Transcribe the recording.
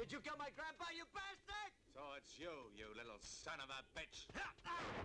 Did you kill my grandpa, you bastard? So it's you, you little son of a bitch.